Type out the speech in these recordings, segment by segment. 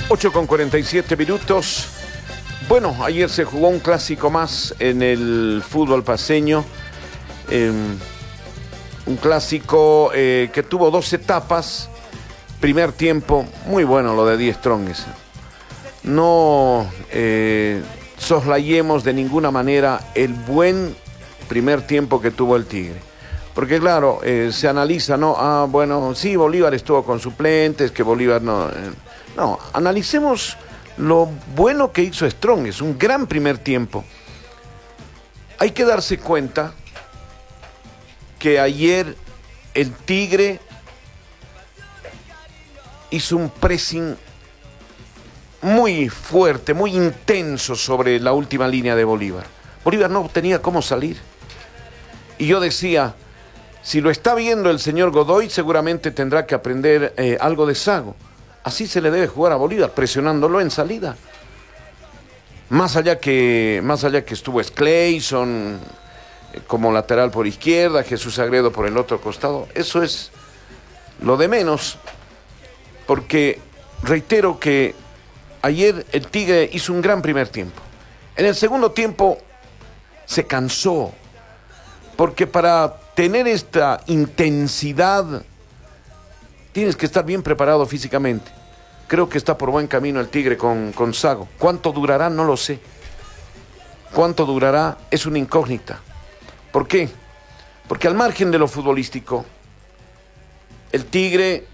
8:47. Bueno, ayer se jugó un clásico más en el fútbol paceño. Un clásico que tuvo 2 etapas. Primer tiempo, muy bueno lo de Die Strongest. No soslayemos de ninguna manera el buen primer tiempo que tuvo el Tigre. Porque claro, se analiza, ¿no? Bueno, sí, Bolívar estuvo con suplentes, que Bolívar no... No, analicemos lo bueno que hizo Strongest, un gran primer tiempo. Hay que darse cuenta que ayer el Tigre hizo un pressing muy fuerte, muy intenso sobre la última línea de Bolívar. Bolívar no tenía cómo salir. Y yo decía, si lo está viendo el señor Godoy, seguramente tendrá que aprender algo de Sago. Así se le debe jugar a Bolívar, presionándolo en salida. Más allá que estuvo Clayson como lateral por izquierda, Jesús Sagredo por el otro costado, eso es lo de menos, porque reitero que ayer el Tigre hizo un gran primer tiempo. En el segundo tiempo se cansó, porque para tener esta intensidad tienes que estar bien preparado físicamente. Creo que está por buen camino el Tigre con Sago. ¿Cuánto durará? No lo sé. ¿Cuánto durará? Es una incógnita. ¿Por qué? Porque al margen de lo futbolístico, el Tigre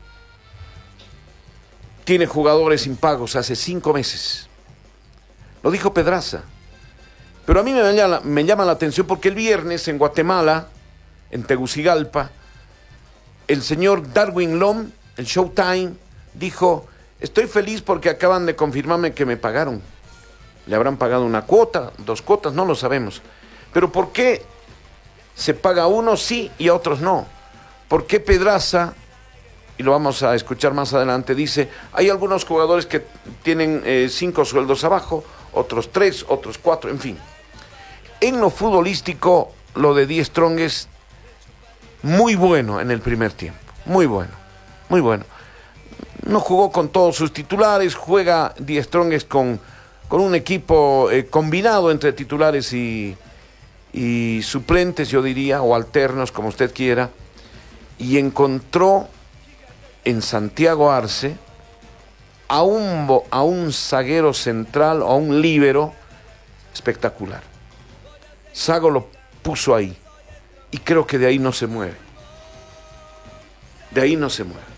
tiene jugadores impagos hace 5 meses. Lo dijo Pedraza. Pero a mí me llama la atención porque el viernes en Guatemala, en Tegucigalpa, el señor Darwin Lom, el Showtime, dijo: estoy feliz porque acaban de confirmarme que me pagaron. Le habrán pagado una cuota, 2 cuotas, no lo sabemos. Pero ¿por qué se paga a unos sí y a otros no? ¿Por qué Pedraza, y lo vamos a escuchar más adelante, dice, hay algunos jugadores que tienen 5 sueldos abajo, otros 3, otros 4, en fin? En lo futbolístico, lo de Die Strongest, muy bueno en el primer tiempo, muy bueno, muy bueno. No jugó con todos sus titulares, juega Die Strongest con un equipo combinado entre titulares y suplentes, yo diría, o alternos, como usted quiera, y encontró en Santiago Arce a un zaguero central, a un líbero espectacular. Sago lo puso ahí. Y creo que de ahí no se mueve. De ahí no se mueve.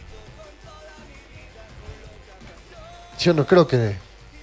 Yo no creo que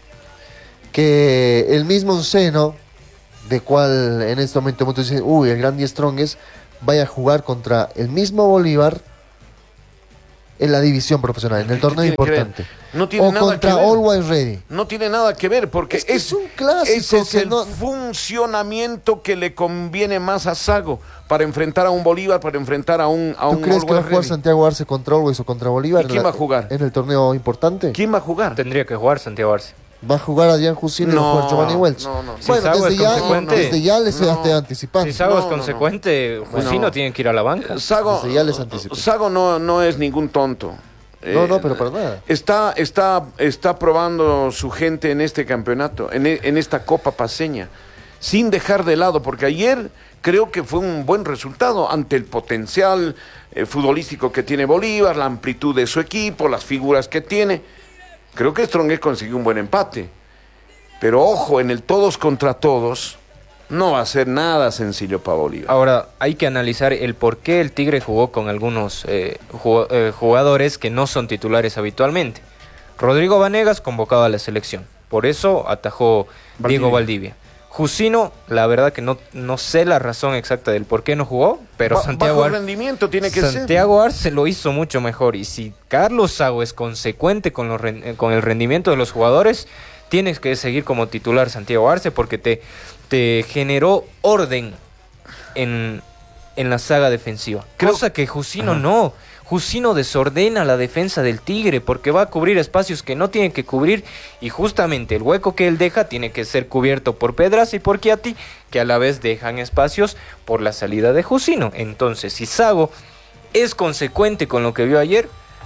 el mismo Onceno, de cual en este momento muchos dicen, el gran Die Strongest, vaya a jugar contra el mismo Bolívar en la división profesional, en el torneo importante. No tiene nada contra que ver. Always Ready. No tiene nada que ver, porque es un clásico. Ese es el funcionamiento que le conviene más a Sago para enfrentar a un Bolívar, para enfrentar a un ¿Tú crees que va a jugar Santiago Arce contra Always o contra Bolívar? ¿Y quién va a jugar? ¿En el torneo importante? ¿Quién va a jugar? Tendría que jugar Santiago Arce. ¿Va a jugar Adrián Jusino y va a jugar Giovanni Welch? No. Bueno, si Sago desde ya les estoy anticipando. Si Sago es consecuente, Jusino tiene que ir a la banca. Desde ya les anticipo. Sago no es ningún tonto. No, pero para nada. Está probando su gente en este campeonato, en esta Copa Paceña, sin dejar de lado, porque ayer creo que fue un buen resultado ante el potencial futbolístico que tiene Bolívar, la amplitud de su equipo, las figuras que tiene. Creo que Strongest consiguió un buen empate. Pero ojo, en el todos contra todos no va a ser nada sencillo para Bolívar. Ahora, hay que analizar el por qué el Tigre jugó con algunos jugadores que no son titulares habitualmente. Rodrigo Vanegas convocado a la selección. Por eso atajó Diego Valdivia. Jusino, la verdad que no sé la razón exacta del por qué no jugó, pero bajo rendimiento tiene que ser. Santiago Arce lo hizo mucho mejor. Y si Carlos Sago es consecuente con el rendimiento de los jugadores, tienes que seguir como titular Santiago Arce, porque te generó orden en la saga defensiva. Cosa que Jusino no. Jusino desordena la defensa del Tigre porque va a cubrir espacios que no tiene que cubrir, y justamente el hueco que él deja tiene que ser cubierto por Pedraza y por Chiatti, que a la vez dejan espacios por la salida de Jusino. Entonces, si Sago es consecuente con lo que vio ayer,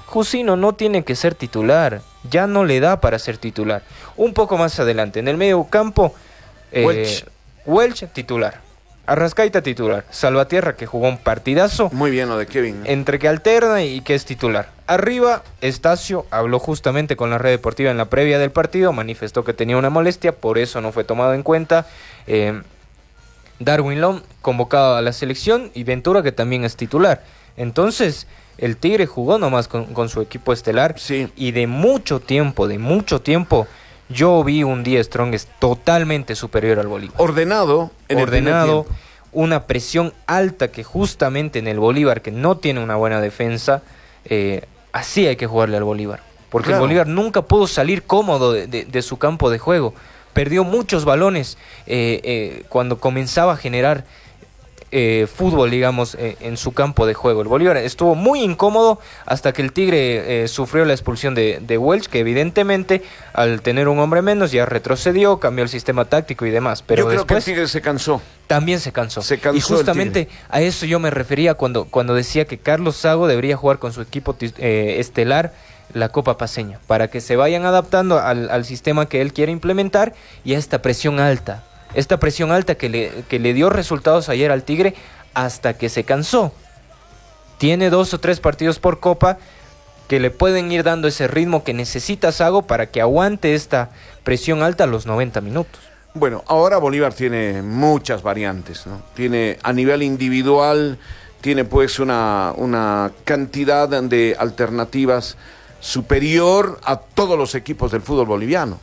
Jusino no tiene que ser titular, ya no le da para ser titular. Un poco más adelante, en el medio campo, Welch titular, Arrascaita titular, Salvatierra que jugó un partidazo, Muy bien lo de Kevin. entre que alterna y que es titular. Arriba, Estacio habló justamente con la red deportiva en la previa del partido, manifestó que tenía una molestia, por eso no fue tomado en cuenta. Darwin Long convocado a la selección y Ventura que también es titular. Entonces, el Tigre jugó nomás con su equipo estelar, Sí. y de mucho tiempo, yo vi un Die Strongest totalmente superior al Bolívar. Ordenado. En el primer Ordenado, tiempo. una presión alta que justamente en el Bolívar, que no tiene una buena defensa, así hay que jugarle al Bolívar. Porque Claro. el Bolívar nunca pudo salir cómodo de su campo de juego. Perdió muchos balones cuando comenzaba a generar fútbol, digamos, en su campo de juego. El Bolívar estuvo muy incómodo hasta que el Tigre sufrió la expulsión de Welch, que evidentemente al tener un hombre menos ya retrocedió, cambió el sistema táctico y demás. Pero Yo creo que el después Tigre se cansó. también se cansó. Se cansó Y el justamente Tigre. a eso yo me refería cuando decía que Carlos Sago debería jugar con su equipo estelar la Copa Paceña, para que se vayan adaptando al sistema que él quiere implementar y a esta presión alta. Esta presión alta que le dio resultados ayer al Tigre hasta que se cansó. Tiene 2 o 3 partidos por Copa que le pueden ir dando ese ritmo que necesita Sago para que aguante esta presión alta a los 90 minutos. Bueno, ahora Bolívar tiene muchas variantes, ¿no? Tiene a nivel individual, tiene pues una cantidad de alternativas superior a todos los equipos del fútbol boliviano.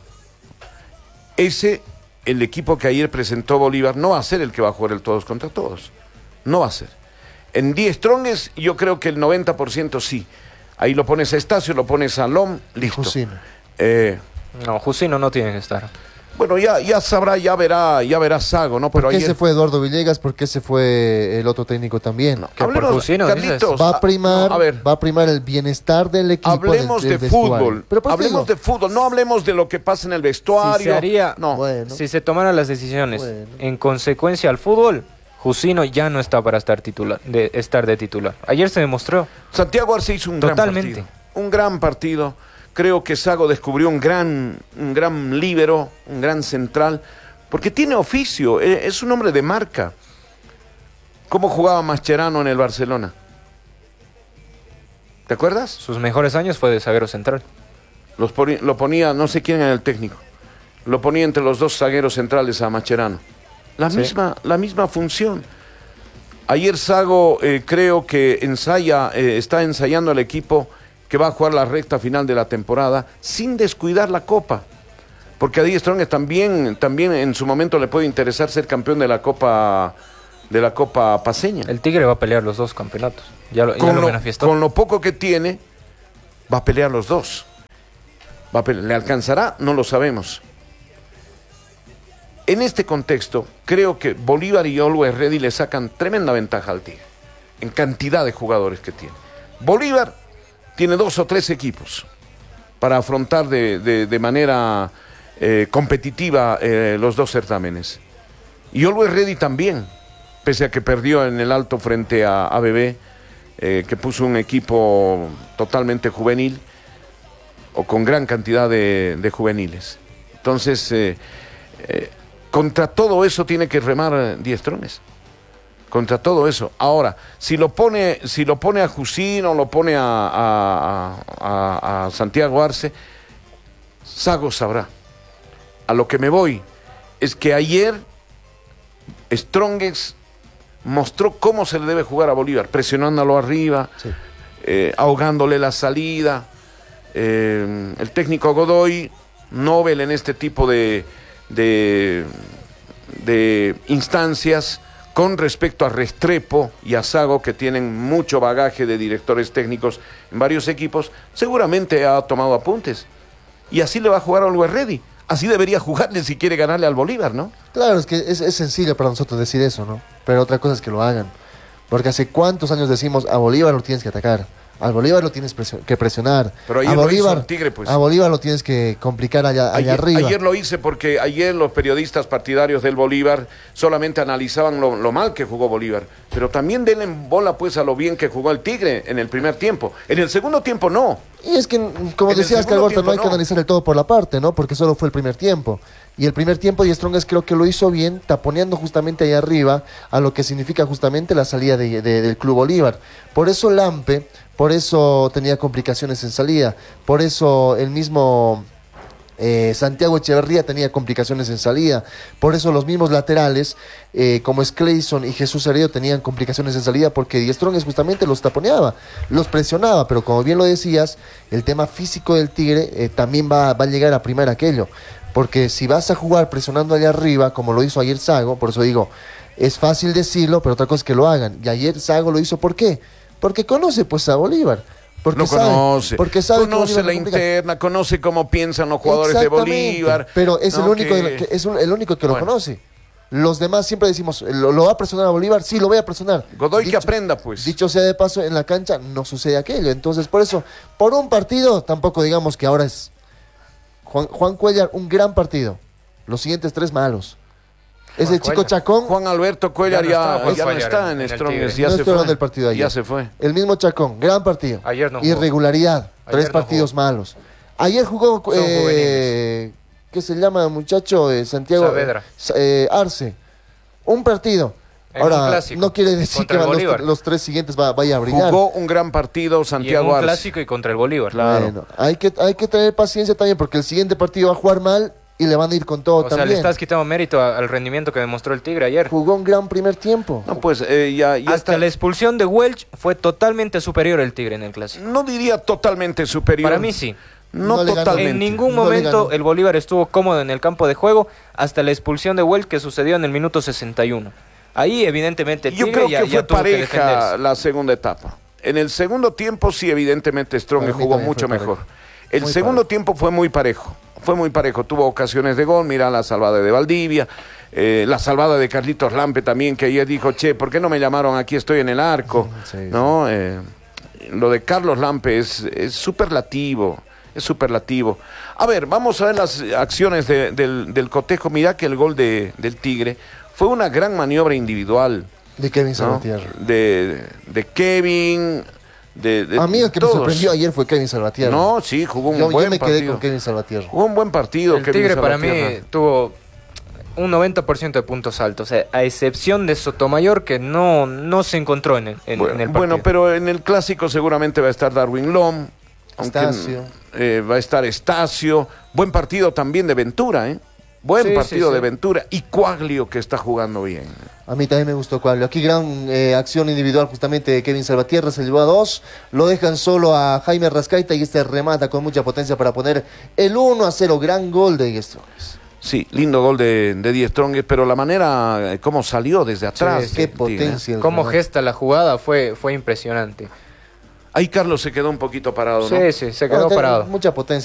El equipo que ayer presentó Bolívar no va a ser el que va a jugar el todos contra todos. No va a ser. En 10 Strongest yo creo que el 90% sí. Ahí lo pones a Estacio, lo pones a Lom, listo. Jusino. No, Jusino no tiene que estar. Bueno, ya sabrá, ya verá Sago, ¿no? ¿Por Pero qué ayer... se fue Eduardo Villegas? ¿Por qué se fue el otro técnico también? No, ¿Que por hablemos, Jusino, Carlitos, Va a primar, no, a ver, va a primar el bienestar del equipo. hablemos del de vestuario. fútbol, Pero pues hablemos digo, de fútbol, no hablemos de lo que pasa en el vestuario. Si se haría- no. Bueno, Si se tomaran las decisiones Bueno. en consecuencia al fútbol, Jusino ya no está para estar de titular. Ayer se demostró. Santiago Arce hizo un Totalmente. gran partido. Un gran partido. Creo que Sago descubrió un gran líbero, un gran central, porque tiene oficio, es un hombre de marca. ¿Cómo jugaba Mascherano en el Barcelona? ¿Te acuerdas? Sus mejores años fue de zaguero central. Lo ponía, no sé quién era el técnico, lo ponía entre los dos zagueros centrales a Mascherano. La misma función. Ayer Sago creo que está ensayando al equipo que va a jugar la recta final de la temporada sin descuidar la Copa. Porque a Die Strongest también en su momento le puede interesar ser campeón de la Copa Paceña. El Tigre va a pelear los 2 campeonatos. Ya lo manifestó. Con lo poco que tiene, va a pelear los 2. ¿Le alcanzará? No lo sabemos. En este contexto, creo que Bolívar y Always Ready le sacan tremenda ventaja al Tigre, en cantidad de jugadores que tiene. Bolívar tiene 2 o 3 equipos para afrontar de manera competitiva los 2 certámenes. Y Always Ready también, pese a que perdió en el Alto frente a ABB, que puso un equipo totalmente juvenil, o con gran cantidad de juveniles. Entonces, contra todo eso tiene que remar 10 Strongest. Contra todo eso. Ahora, si lo pone a Jusino, lo pone a Santiago Arce, Sago sabrá. A lo que me voy es que ayer Strongest mostró cómo se le debe jugar a Bolívar, presionándolo arriba, sí. Ahogándole la salida. El técnico Godoy, Nobel en este tipo de instancias, con respecto a Restrepo y a Sago, que tienen mucho bagaje de directores técnicos en varios equipos, seguramente ha tomado apuntes. Y así le va a jugar a Always Ready. Así debería jugarle si quiere ganarle al Bolívar, ¿no? Claro, es que es sencillo para nosotros decir eso, ¿no? Pero otra cosa es que lo hagan. Porque hace cuántos años decimos, a Bolívar lo tienes que atacar. Al Bolívar lo tienes que presionar. Pero ayer a lo hizo Bolívar, el Tigre, pues. A Bolívar lo tienes que complicar allá arriba. Ayer lo hice porque ayer los periodistas partidarios del Bolívar solamente analizaban lo mal que jugó Bolívar. Pero también denle bola pues a lo bien que jugó el Tigre en el primer tiempo. En el segundo tiempo no. Y es que, como En el decías, segundo Cargorta, no hay tiempo que no. analizar el todo por la parte, ¿no? Porque solo fue el primer tiempo. Y el primer tiempo de Strongest creo que lo hizo bien, taponeando justamente ahí arriba a lo que significa justamente la salida del Club Bolívar. Por eso Lampe, por eso tenía complicaciones en salida, por eso el mismo Santiago Echeverría tenía complicaciones en salida, por eso los mismos laterales como Clayson y Jesús Heredo tenían complicaciones en salida, porque Di Strongest justamente los taponeaba, los presionaba, pero como bien lo decías, el tema físico del Tigre también va a llegar a primar aquello, porque si vas a jugar presionando allá arriba, como lo hizo ayer Sago, por eso digo, es fácil decirlo, pero otra cosa es que lo hagan, y ayer Sago lo hizo, ¿por qué? Porque conoce pues a Bolívar. Porque Lo conoce, porque sabe conoce que la interna, conoce cómo piensan los jugadores de Bolívar. Pero es ¿no? el único el único que lo conoce. Los demás siempre decimos, ¿lo va a presionar a Bolívar? Sí, lo voy a presionar. Godoy que aprenda, pues. Dicho sea de paso, en la cancha no sucede aquello. Entonces, por eso, por un partido, tampoco digamos que ahora es Juan Cuellar, un gran partido. Los siguientes 3 malos. Ese chico Chacón. Juan Alberto Cuellar ya no está en Strongest, ya No se estoy hablando fue. del partido de ayer. Ya se fue. El mismo Chacón, gran partido. Ayer no jugó. Irregularidad, Ayer 3 no partidos jugó. malos. Ayer jugó, juveniles. ¿qué se llama muchacho? Santiago Saavedra. Arce. Un partido. En Ahora, un clásico, no quiere decir contra que el Bolívar. los 3 siguientes vaya a brillar. Jugó un gran partido Y en Santiago un Arce. clásico y contra el Bolívar. Claro. Bueno, hay que tener paciencia también, porque el siguiente partido va a jugar mal y le van a ir con todo O sea, también. le estás quitando mérito al rendimiento que demostró el Tigre ayer. Jugó un gran primer tiempo. No, pues ya Hasta está. la expulsión de Welch fue totalmente superior el Tigre en el clásico. No diría totalmente superior. Para mí sí. No, No le ganó. totalmente. En ningún No le momento ganó. el Bolívar estuvo cómodo en el campo de juego hasta la expulsión de Welch que sucedió en el minuto 61. Ahí evidentemente el Yo Tigre creo ya que fue tuvo que pareja defenderse. la segunda etapa. En el segundo tiempo sí, evidentemente Strong Para mí jugó también mucho fue mejor. parejo. El Muy segundo parejo. tiempo fue muy parejo. Fue muy parejo. Tuvo ocasiones de gol. Mira la salvada de Valdivia. La salvada de Carlitos Lampe también, que ayer dijo, che, ¿por qué no me llamaron? Aquí estoy en el arco. Sí, ¿No? Lo de Carlos Lampe es superlativo. Es superlativo. A ver, vamos a ver las acciones del cotejo. Mira que el gol del Tigre fue una gran maniobra individual. De Kevin ¿no? Salvatierra. De Kevin, de A mí el que todos. me sorprendió ayer fue Kevin Salvatierra. No, sí, jugó un yo buen me quedé partido. con Kevin Salvatierra. Jugó un buen partido. El Kevin Tigre para mí Salvatierra. tuvo un 90% de puntos altos, o sea, a excepción de Sotomayor que no se encontró en el partido. Bueno, pero en el clásico seguramente va a estar Darwin Lom. aunque, Estacio. Va a estar Estacio. Buen partido también de Ventura, ¿eh? Buen Sí, partido sí, de sí. Ventura. Y Cuaglio, que está jugando bien. A mí también me gustó Cuaglio. Aquí gran acción individual justamente de Kevin Salvatierra, se llevó a 2, lo dejan solo a Jaime Rascaita y este remata con mucha potencia para poner el 1-0, gran gol de Strongest. Sí, lindo gol de Die Strongest, pero la manera como salió desde atrás. Qué el Tigre. potencia. el Cómo remate. gesta la jugada fue impresionante. Ahí Carlos se quedó un poquito parado, ¿no? Sí, se quedó No, tiene parado. mucha potencia.